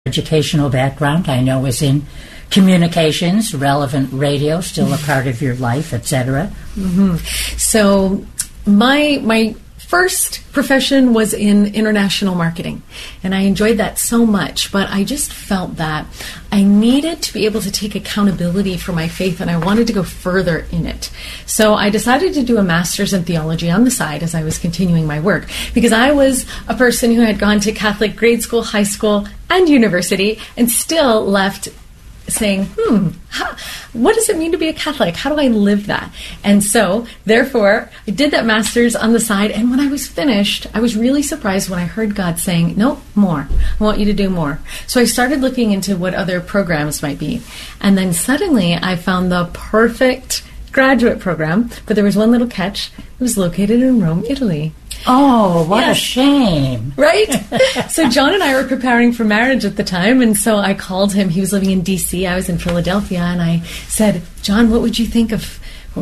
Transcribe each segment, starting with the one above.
educational background, I know, is in communications, relevant radio, still a part of your life, etc. Mm-hmm. So my first profession was in international marketing, and I enjoyed that so much, but I just felt that I needed to be able to take accountability for my faith, and I wanted to go further in it. So I decided to do a master's in theology on the side as I was continuing my work, because I was a person who had gone to Catholic grade school, high school, and university, and still left saying, what does it mean to be a Catholic? How do I live that? And so, therefore, I did that master's on the side, and when I was finished, I was really surprised when I heard God saying, no, more. I want you to do more. So I started looking into what other programs might be. And then suddenly, I found the perfect graduate program, but there was one little catch. It was located in Rome, Italy. Oh, what a shame. Right? So John and I were preparing for marriage at the time, and so I called him. He was living in D.C., I was in Philadelphia, and I said, John, what would you think of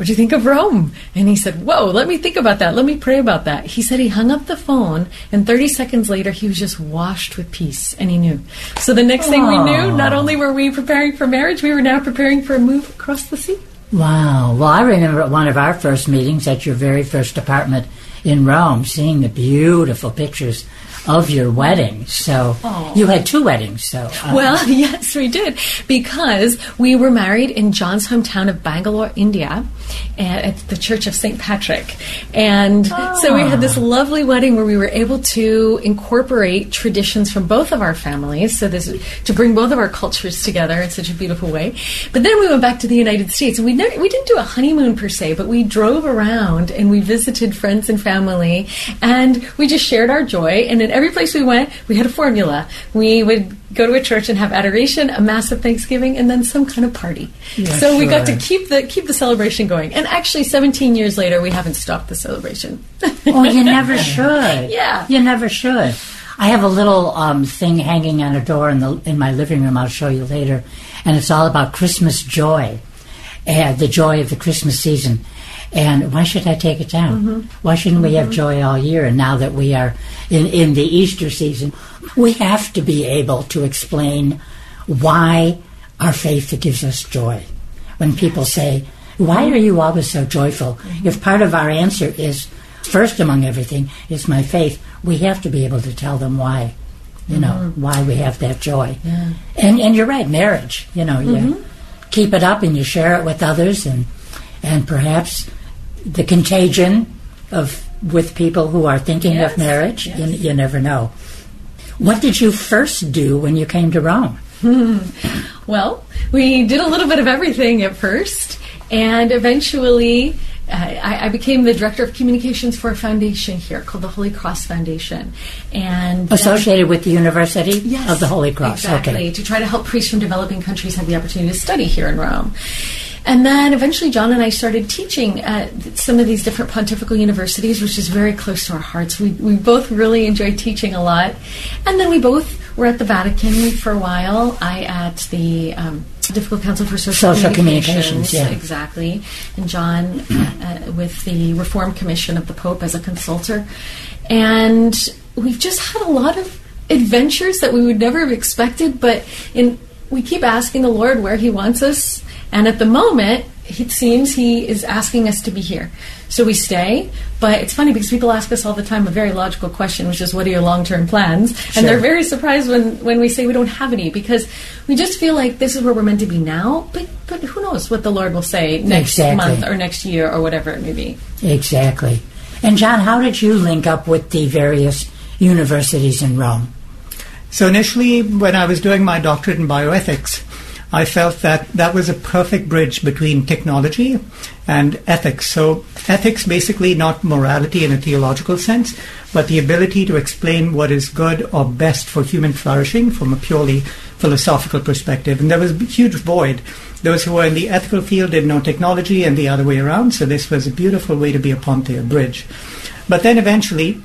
Rome? And he said, whoa, let me think about that. Let me pray about that. He said he hung up the phone, and 30 seconds later, he was just washed with peace, and he knew. So the next thing we knew, not only were we preparing for marriage, we were now preparing for a move across the sea. Wow. Well, I remember at one of our first meetings at your very first apartment in Rome, seeing the beautiful pictures of your wedding. So you had two weddings. So well, yes, we did, because we were married in John's hometown of Bangalore, India, at the Church of St. Patrick. And so we had this lovely wedding where we were able to incorporate traditions from both of our families, so to bring both of our cultures together in such a beautiful way. But then we went back to the United States, and we didn't do a honeymoon per se, but we drove around and we visited friends and family, and we just shared our joy. And in every place we went, we had a formula. We would go to a church and have adoration, a mass of Thanksgiving, and then some kind of party. Yeah, so we got to keep the celebration going. And actually, 17 years later, we haven't stopped the celebration. Oh, you never should. Yeah. You never should. I have a little thing hanging on a door in my living room I'll show you later, and it's all about Christmas joy, and the joy of the Christmas season. And why should I take it down? Mm-hmm. Why shouldn't we have joy all year? And now that we are in the Easter season, we have to be able to explain why our faith gives us joy. When people say, why are you always so joyful? Mm-hmm. If part of our answer is, first among everything, is my faith, we have to be able to tell them why, why we have that joy. Yeah. And you're right, marriage, you keep it up and you share it with others, and perhaps the contagion with people who are thinking of marriage, you never know. What did you first do when you came to Rome? Well, we did a little bit of everything at first, and eventually I became the director of communications for a foundation here called the Holy Cross Foundation. And associated with the University of the Holy Cross. Exactly, okay. To try to help priests from developing countries have the opportunity to study here in Rome. And then eventually John and I started teaching at some of these different pontifical universities, which is very close to our hearts. We both really enjoy teaching a lot. And then we both were at the Vatican for a while. I at the Pontifical Council for Social Communications. Yeah. Exactly. And John with the Reform Commission of the Pope as a consultor. And we've just had a lot of adventures that we would never have expected, but we keep asking the Lord where He wants us. And at the moment, it seems He is asking us to be here. So we stay, but it's funny because people ask us all the time a very logical question, which is, what are your long-term plans? Sure. And they're very surprised when we say we don't have any, because we just feel like this is where we're meant to be now, but who knows what the Lord will say next month or next year or whatever it may be. Exactly. And John, how did you link up with the various universities in Rome? So initially, when I was doing my doctorate in bioethics, I felt that was a perfect bridge between technology and ethics. So ethics, basically not morality in a theological sense, but the ability to explain what is good or best for human flourishing from a purely philosophical perspective. And there was a huge void. Those who were in the ethical field didn't know technology and the other way around, so this was a beautiful way to be a ponte, a bridge. But then eventually,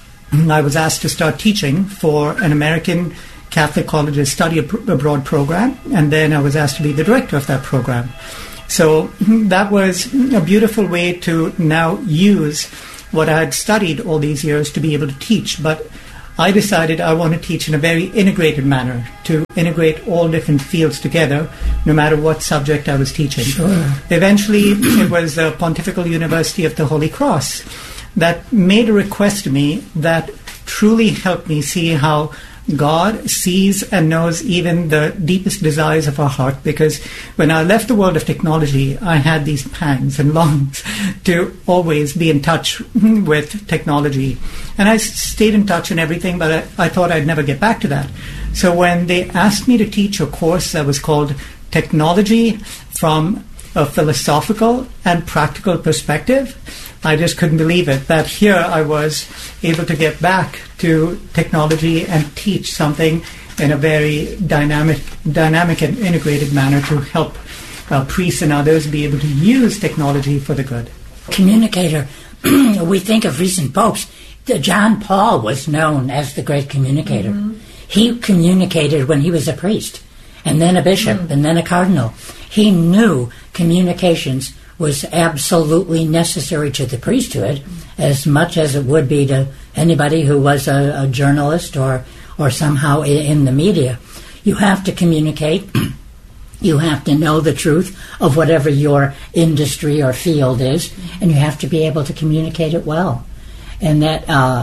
I was asked to start teaching for an American Catholic College's study abroad program, and then I was asked to be the director of that program. So that was a beautiful way to now use what I had studied all these years to be able to teach. But I decided I want to teach in a very integrated manner, to integrate all different fields together, no matter what subject I was teaching. Sure. Eventually, it was the Pontifical University of the Holy Cross that made a request to me that truly helped me see how God sees and knows even the deepest desires of our heart, because when I left the world of technology, I had these pangs and longings to always be in touch with technology. And I stayed in touch and everything, but I thought I'd never get back to that. So when they asked me to teach a course that was called Technology from a Philosophical and Practical Perspective, I just couldn't believe it, that here I was able to get back to technology and teach something in a very dynamic and integrated manner to help priests and others be able to use technology for the good. Communicator. We think of recent popes. John Paul was known as the great communicator. Mm-hmm. He communicated when he was a priest, and then a bishop, and then a cardinal. He knew communications was absolutely necessary to the priesthood as much as it would be to anybody who was a journalist or somehow in the media. You have to communicate. You have to know the truth of whatever your industry or field is, and you have to be able to communicate it well. And that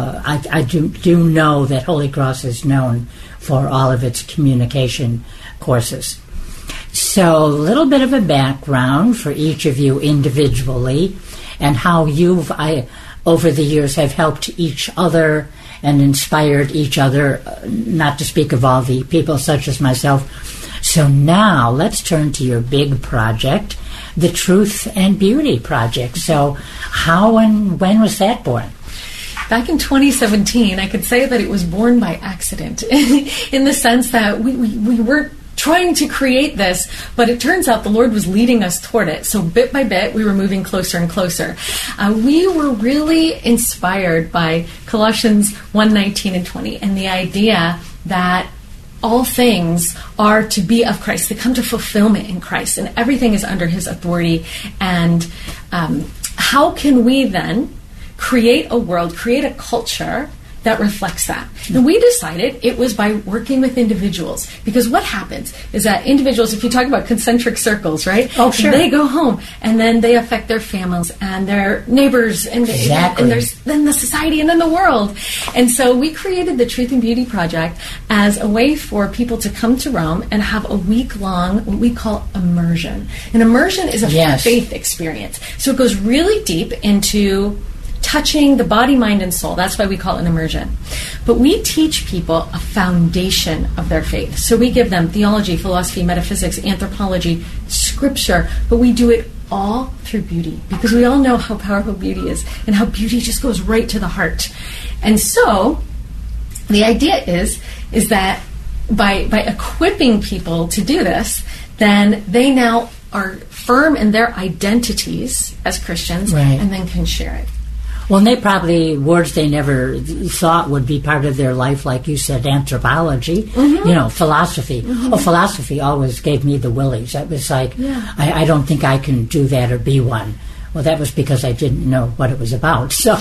I do know that Holy Cross is known for all of its communication courses. So a little bit of a background for each of you individually, and how you've, over the years, have helped each other and inspired each other, not to speak of all the people such as myself. So now let's turn to your big project, the Truth and Beauty Project. So how and when was that born? Back in 2017, I could say that it was born by accident, in the sense that we weren't trying to create this, but it turns out the Lord was leading us toward it. So bit by bit, we were moving closer and closer. We were really inspired by Colossians 1:19 and 20, and the idea that all things are to be of Christ. They come to fulfillment in Christ, and everything is under His authority. And how can we then create a world, create a culture that reflects that? And we decided it was by working with individuals, because what happens is that individuals, if you talk about concentric circles, right? Oh, sure. They go home and then they affect their families and their neighbors and, exactly. And there's then the society and then the world. And so we created the Truth and Beauty Project as a way for people to come to Rome and have a week-long, what we call immersion. An immersion is a faith experience. So it goes really deep into touching the body, mind, and soul. That's why we call it an immersion. But we teach people a foundation of their faith. So we give them theology, philosophy, metaphysics, anthropology, scripture, but we do it all through beauty, because we all know how powerful beauty is and how beauty just goes right to the heart. And so the idea is that by equipping people to do this, then they now are firm in their identities as Christians, right, and then can share it. Well, and they probably, words they never thought would be part of their life, like you said, anthropology, philosophy. Mm-hmm. Oh, philosophy always gave me the willies. It was like, I don't think I can do that or be one. Well, that was because I didn't know what it was about. So,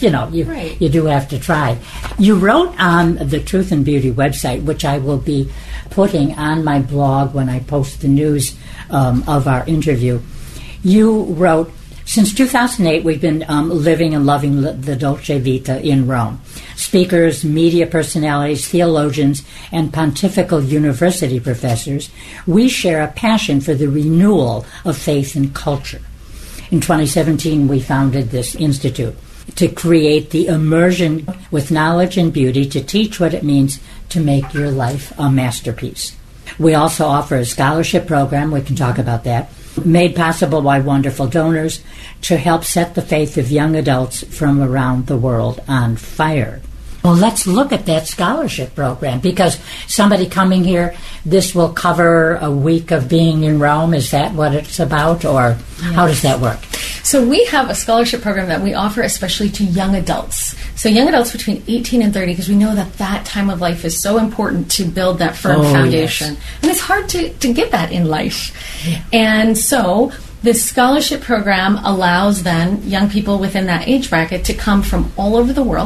you do have to try. You wrote on the Truth and Beauty website, which I will be putting on my blog when I post the news of our interview. You wrote, since 2008, we've been living and loving the Dolce Vita in Rome. Speakers, media personalities, theologians, and pontifical university professors, we share a passion for the renewal of faith and culture. In 2017, we founded this institute to create the immersion with knowledge and beauty, to teach what it means to make your life a masterpiece. We also offer a scholarship program, we can talk about that, made possible by wonderful donors, to help set the faith of young adults from around the world on fire. Well, let's look at that scholarship program, because somebody coming here, this will cover a week of being in Rome. Is that what it's about, or how does that work? So we have a scholarship program that we offer especially to young adults. So young adults between 18 and 30, because we know that time of life is so important to build that firm foundation. Yes. And it's hard to get that in life. Yeah. And so this scholarship program allows then young people within that age bracket to come from all over the world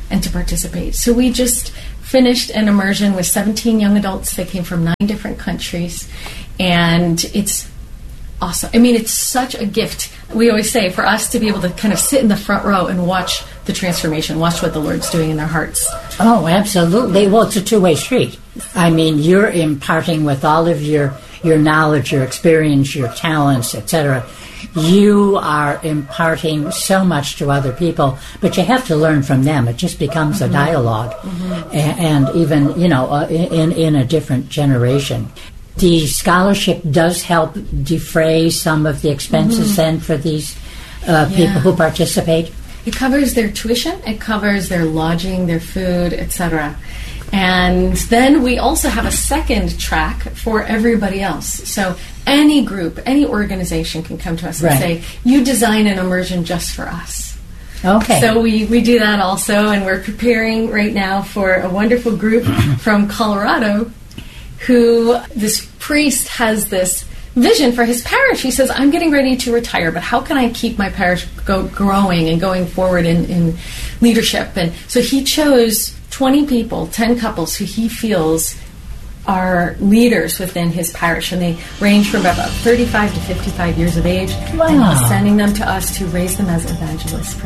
and to participate. So we just finished an immersion with 17 young adults. They came from 9 different countries, and it's awesome. I mean, it's such a gift. We always say for us to be able to kind of sit in the front row and watch the transformation, watch what the Lord's doing in their hearts. Oh, absolutely. Well, it's a two-way street. I mean, you're imparting with all of your knowledge, your experience, your talents, etc. You are imparting so much to other people, but you have to learn from them. It just becomes a dialogue, and even, in a different generation. The scholarship does help defray some of the expenses then for these people who participate. It covers their tuition, it covers their lodging, their food, etc. And then we also have a second track for everybody else. So any group, any organization can come to us and say, you design an immersion just for us. Okay. So we do that also, and we're preparing right now for a wonderful group from Colorado who, this priest has this vision for his parish. He says, I'm getting ready to retire, but how can I keep my parish growing and going forward in leadership? And so he chose 20 people, 10 couples who he feels are leaders within his parish, and they range from about 35 to 55 years of age. Wow. And he's sending them to us to raise them as evangelists.